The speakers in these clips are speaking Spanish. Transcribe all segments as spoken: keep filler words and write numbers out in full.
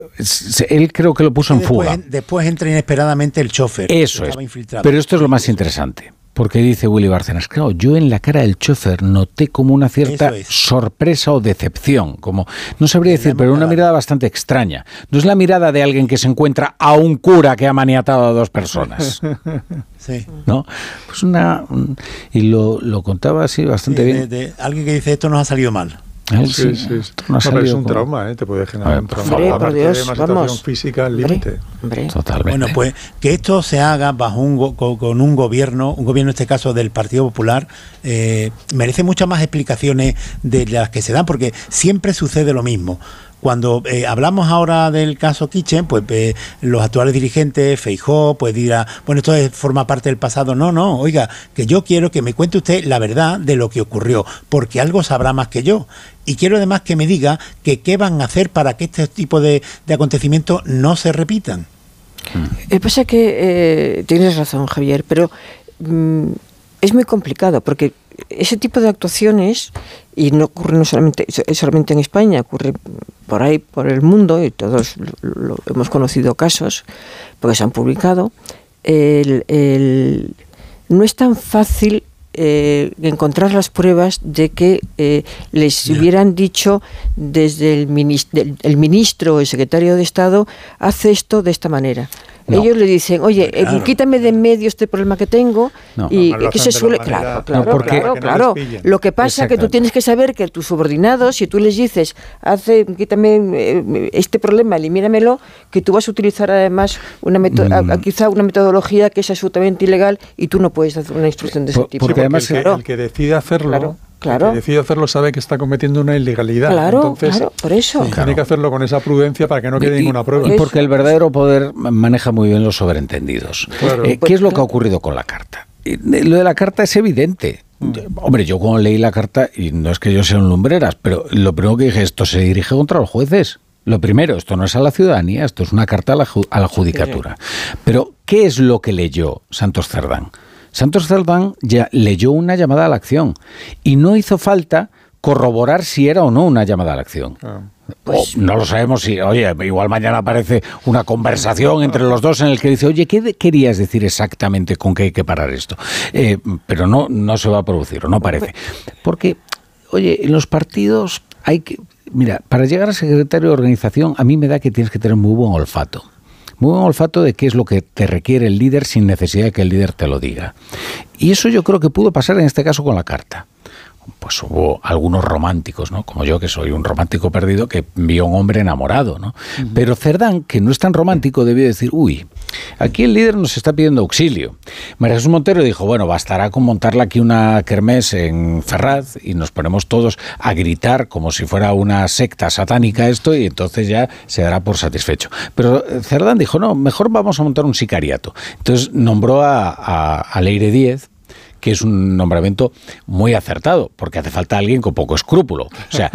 Él creo que lo puso en después, fuga. Después entra inesperadamente el chofer. Eso es. Infiltrado. Pero esto es lo más interesante. Porque dice Willy Bárcenas, claro, yo en la cara del chofer noté como una cierta es. sorpresa o decepción, como, no sabría decir, pero una mirada bastante extraña. No es la mirada de alguien que se encuentra a un cura que ha maniatado a dos personas. Sí. ¿No? Pues una... Un, y lo, lo contaba así bastante sí, bien. De, de alguien que dice, esto nos ha salido mal. Sí, sí, sí. No, no pero es un como... trauma, ¿eh? Te puede generar ver, un trauma. Hombre, por Dios, de una vamos. situación física al límite. Totalmente. Bueno, pues que esto se haga bajo un go- con, con un gobierno, un gobierno en este caso del Partido Popular, eh, merece muchas más explicaciones de las que se dan, porque siempre sucede lo mismo. Cuando eh, hablamos ahora del caso Kitchen, pues eh, los actuales dirigentes, Feijóo, pues dirá, bueno, esto es, forma parte del pasado. No, no, oiga, que yo quiero que me cuente usted la verdad de lo que ocurrió, porque algo sabrá más que yo. Y quiero además que me diga que qué van a hacer para que este tipo de, de acontecimientos no se repitan. Lo que pasa es que eh, tienes razón, Javier, pero mmm, es muy complicado, porque ese tipo de actuaciones, y no ocurre no solamente, solamente en España, ocurre por ahí, por el mundo, y todos lo, lo, hemos conocido casos, porque se han publicado, el, el, no es tan fácil eh, encontrar las pruebas de que eh, les yeah. hubieran dicho desde el ministro, el ministro o el secretario de Estado, hace esto de esta manera. No. Ellos le dicen, oye, claro, eh, quítame de en medio este problema que tengo, no, y no, que se suele, claro, claro, no, porque, claro, claro. No lo que pasa es que tú tienes que saber que tus subordinados, si tú les dices, hace, quítame eh, este problema, elimínamelo, que tú vas a utilizar además una meto- mm. a, a, quizá una metodología que es absolutamente ilegal y tú no puedes hacer una instrucción de ese Por, tipo. Porque además el que, el que decide hacerlo, claro. Claro. El que decide hacerlo sabe que está cometiendo una ilegalidad. Claro, Entonces, claro, por eso. Tiene claro. que hacerlo con esa prudencia para que no quede y, ninguna prueba. Y porque el verdadero poder maneja muy bien los sobreentendidos. Claro. Eh, ¿Qué es lo que ha ocurrido con la carta? Lo de la carta es evidente. Mm. Hombre, yo cuando leí la carta, y no es que yo sea un lumbreras, pero lo primero que dije, esto se dirige contra los jueces. Lo primero, esto no es a la ciudadanía, esto es una carta a la, a la judicatura. Sí. Pero, ¿qué es lo que leyó Santos Cerdán? Santos Cerdán ya leyó una llamada a la acción y no hizo falta corroborar si era o no una llamada a la acción. Ah, pues, no lo sabemos si, oye, igual mañana aparece una conversación entre los dos en el que dice, oye, ¿qué de- querías decir exactamente con que hay que parar esto? Eh, pero no, no se va a producir, o no parece. Porque, oye, en los partidos hay que... Mira, para llegar a secretario de organización, a mí me da que tienes que tener muy buen olfato. Muy buen olfato de qué es lo que te requiere el líder sin necesidad de que el líder te lo diga. Y eso yo creo que pudo pasar en este caso con la carta. Pues hubo algunos románticos, ¿no? Como yo, que soy un romántico perdido, que vio a un hombre enamorado, ¿no? Uh-huh. Pero Cerdán, que no es tan romántico, debió decir, uy, aquí el líder nos está pidiendo auxilio. María Jesús Montero dijo, bueno, bastará con montarle aquí una kermés en Ferraz y nos ponemos todos a gritar como si fuera una secta satánica esto y entonces ya se dará por satisfecho. Pero Cerdán dijo, no, mejor vamos a montar un sicariato. Entonces nombró a, a, a Leire Díez, que es un nombramiento muy acertado, porque hace falta alguien con poco escrúpulo. O sea,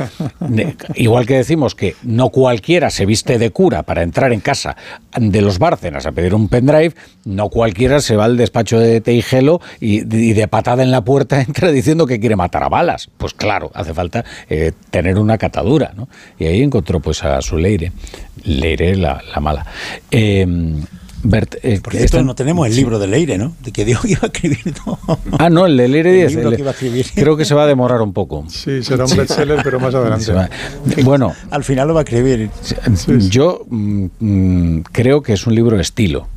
igual que decimos que no cualquiera se viste de cura para entrar en casa de los Bárcenas a pedir un pendrive, no cualquiera se va al despacho de Teijelo y, y de patada en la puerta entra diciendo que quiere matar a balas. Pues claro, hace falta eh, tener una catadura, ¿no? Y ahí encontró pues a su Leire, Leire la, la mala. Eh, Bert, eh, Porque esto no tenemos el sí. libro de Leire, ¿no? De que Dios iba a escribir todo. Ah, no, el de Leire Díez. El libro que iba a escribir. Creo que se va a demorar un poco. Sí, será un bestseller, pero más adelante. Bueno. Al final lo va a escribir. Sí, sí. Yo mm, creo que es un libro de estilo.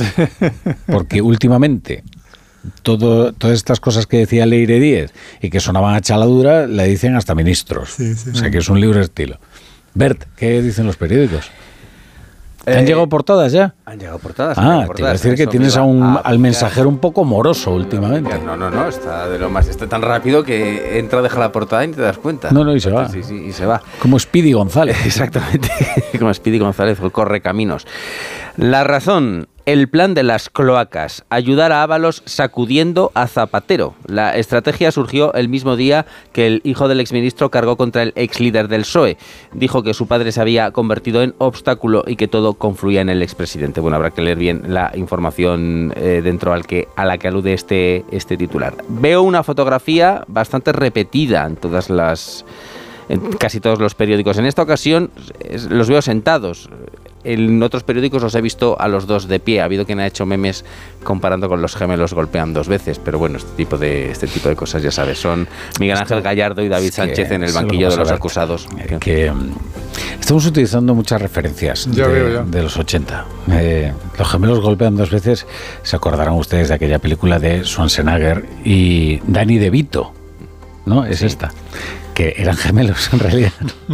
Porque últimamente todo, todas estas cosas que decía Leire Díez y que sonaban a chaladura, la dicen hasta ministros. Sí, sí. O sea que es un libro de estilo. Bert, ¿qué dicen los periódicos? ¿Te han eh, llegado portadas ya? Han llegado portadas. Ah, llegado portadas, te iba a decir que tienes a un, a al mensajero un poco moroso últimamente. No, no, no, está de lo más, está tan rápido que entra, deja la portada y te das cuenta. No, no, y se va. Sí, sí, y se va. Como Speedy González. Exactamente, como Speedy González, corre caminos. La Razón, el plan de las cloacas, ayudar a Ábalos sacudiendo a Zapatero. La estrategia surgió el mismo día que el hijo del exministro cargó contra el exlíder del P S O E. Dijo que su padre se había convertido en obstáculo y que todo confluía en el expresidente. Bueno, habrá que leer bien la información eh, dentro al que, a la que alude este, este titular. Veo una fotografía bastante repetida en todas las... en casi todos los periódicos. En esta ocasión es, los veo sentados. En otros periódicos los he visto a los dos de pie. Ha habido quien ha hecho memes comparando con los gemelos golpean dos veces, pero bueno, este tipo de este tipo de cosas ya sabes, son Miguel Ángel Gallardo y David Sánchez en el banquillo de los acusados. Que, que um, estamos utilizando muchas referencias de, veo, ya. de los ochenta. Eh, los gemelos golpean dos veces. Se acordarán ustedes de aquella película de Schwarzenegger y Danny DeVito, ¿no? Es sí. esta. Que eran gemelos en realidad.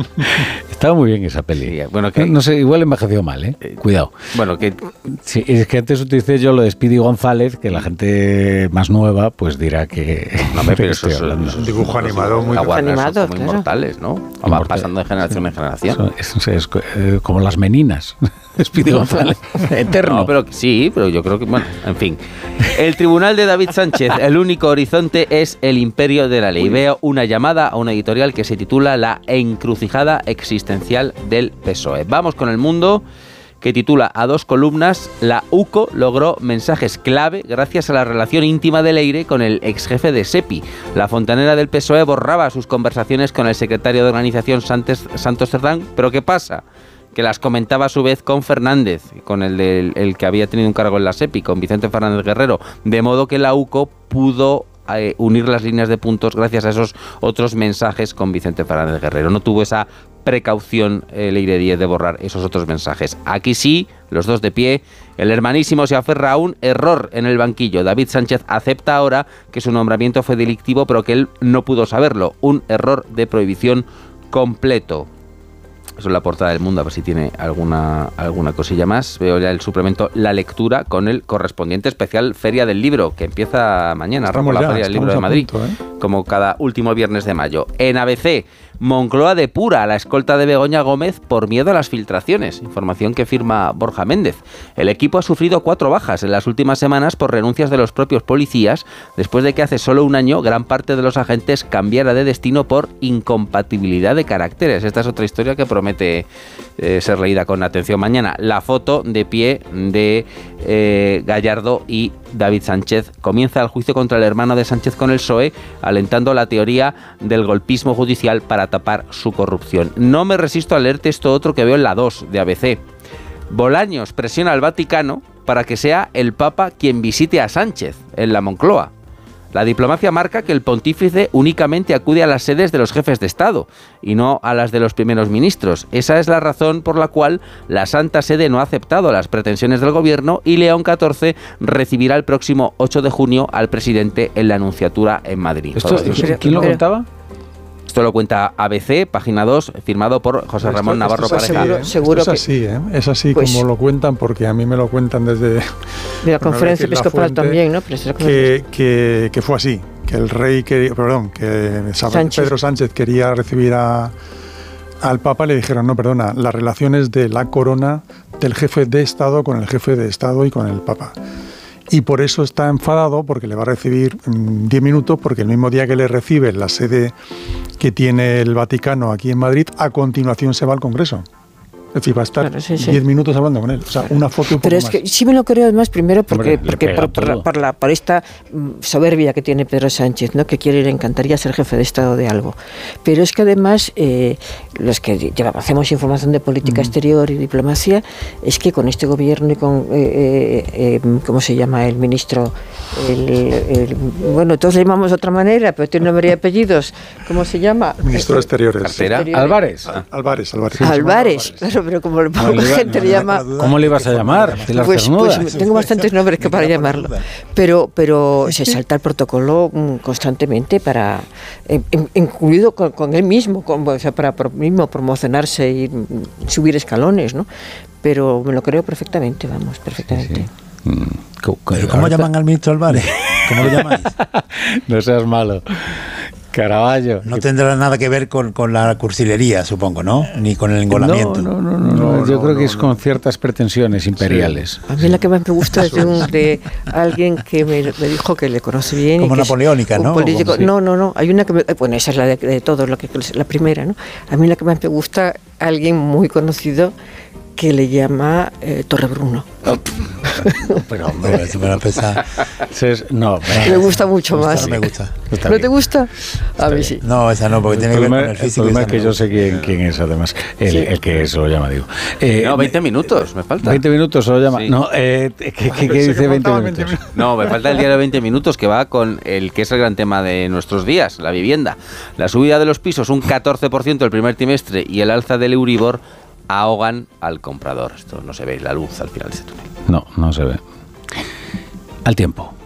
Estaba muy bien esa peli. Sí, bueno, que, no sé, igual envejeció mal, ¿eh? eh Cuidado. Bueno, que sí, es que antes utilicé yo lo de Speedy González, que la gente más nueva pues dirá que no me pero eso es un dibujo animado muy animado, muy claro. mortales, ¿no? Inmortal. Va pasando de generación sí. en generación. Es, es, es, es como las meninas. Speedy González, eterno. No, pero sí, pero yo creo que bueno, en fin. El tribunal de David Sánchez, el único horizonte es el imperio de la ley. Veo una llamada a una editorial que se titula La encrucijada existencial del P S O E. Vamos con El Mundo, que titula a dos columnas: la U C O logró mensajes clave gracias a la relación íntima de Leire con el ex jefe de SEPI. La fontanera del P S O E borraba sus conversaciones con el secretario de organización Santos, Santos Cerdán, pero ¿qué pasa? Que las comentaba a su vez con Fernández, con el, del, el que había tenido un cargo en la SEPI, con Vicente Fernández Guerrero, de modo que la U C O pudo eh, unir las líneas de puntos gracias a esos otros mensajes con Vicente Fernández Guerrero. No tuvo esa precaución eh, Leire Díez de borrar esos otros mensajes. Aquí sí, los dos de pie, el hermanísimo se aferra a un error en el banquillo. David Sánchez acepta ahora que su nombramiento fue delictivo, pero que él no pudo saberlo. Un error de prohibición completo. Eso es la portada del Mundo, a ver si tiene alguna, alguna cosilla más. Veo ya el suplemento La Lectura con el correspondiente especial Feria del Libro, que empieza mañana, Ramón, la Feria del Libro de Madrid, punto, ¿eh? Como cada último viernes de mayo. En A B C, Moncloa depura a la escolta de Begoña Gómez por miedo a las filtraciones, información que firma Borja Méndez. El equipo ha sufrido cuatro bajas en las últimas semanas por renuncias de los propios policías, después de que hace solo un año gran parte de los agentes cambiara de destino por incompatibilidad de caracteres. Esta es otra historia que promete eh, ser leída con atención mañana. La foto de pie de eh, Gallardo y David Sánchez. Comienza el juicio contra el hermano de Sánchez con el P S O E, alentando la teoría del golpismo judicial para tapar su corrupción. No me resisto a leerte esto otro que veo en la dos de A B C. Bolaños presiona al Vaticano para que sea el Papa quien visite a Sánchez en la Moncloa. La diplomacia marca que el pontífice únicamente acude a las sedes de los jefes de Estado y no a las de los primeros ministros. Esa es la razón por la cual la Santa Sede no ha aceptado las pretensiones del gobierno y León catorce recibirá el próximo ocho de junio al presidente en la Nunciatura en Madrid. ¿Esto, ¿Quién lo contaba? Esto lo cuenta A B C, página dos, firmado por José Ramón esto, Navarro esto Pareja. Seguro, seguro esto es así, ¿eh? Es así pues, como lo cuentan, porque a mí me lo cuentan desde... De la conferencia episcopal también, ¿no? Pero que, que, que fue así, que el rey, quería, perdón, que Sánchez. Pedro Sánchez quería recibir a, al Papa, le dijeron, no, perdona, las relaciones de la corona del jefe de Estado con el jefe de Estado y con el Papa. Y por eso está enfadado, porque le va a recibir diez minutos, porque el mismo día que le recibe en la sede que tiene el Vaticano aquí en Madrid, a continuación se va al Congreso. Es decir, va a estar diez claro, sí, sí. minutos hablando con él. O sea, una foto un poco Pero es más. que sí me lo creo además, primero porque, Hombre, porque por, por, la, por, la, por esta soberbia que tiene Pedro Sánchez, ¿no? Que quiere, le encantaría ser jefe de Estado de algo. Pero es que además, eh, los que llevamos, hacemos información de política mm. exterior y diplomacia, es que con este gobierno y con, eh, eh, ¿cómo se llama el ministro? El, el, bueno, todos le llamamos de otra manera, pero tiene nombre y apellidos. ¿Cómo se llama? El ministro de Exteriores. Exteriores. Álvarez. Ah, Álvarez, Álvarez. Sí, Álvarez, claro, pero como la gente no, le llama... ¿Cómo le ibas a llamar? Pues, pues tengo bastantes nombres que para llamarlo. Pero pero se salta el protocolo constantemente para... incluido con, con él mismo, con, o sea, para por mismo promocionarse y subir escalones, ¿no? Pero me lo creo perfectamente, vamos, perfectamente. Sí, sí. Mm. ¿Pero cómo llaman al ministro Álvarez? ¿Cómo lo llamáis? No seas malo. Caravaggio. No tendrá nada que ver con, con la cursilería, supongo, ¿no? Ni con el engolamiento. No, no, no, no, no, no yo no, creo no, que es no. con ciertas pretensiones imperiales. Sí. A mí la que más me gusta es de, un, de alguien que me, me dijo que le conoce bien. Como y que napoleónica, es ¿no? Político. Sí. No, no, no. Hay una que me, bueno, esa es la de, de todos, la, que, la primera, ¿no? A mí la que más me gusta, alguien muy conocido que le llama eh, Torrebruno. Pero hombre, eso me lo pesa. No, me gusta mucho más. No me gusta. ¿No te gusta? A mí sí. No, esa no, porque tiene que ver con el físico. El problema es que yo sé quién, quién es, además. El, sí. el que se lo llama, digo. Eh, no, veinte minutos, me falta. veinte minutos se lo llama. Sí. No, eh, ¿qué, qué, qué dice veinte minutos? No, me falta el diario de veinte minutos, que va con el que es el gran tema de nuestros días, la vivienda. La subida de los pisos, un catorce por ciento el primer trimestre, y el alza del Euribor ahogan al comprador. Esto no se ve la luz al final de ese túnel. No, no se ve. Al tiempo.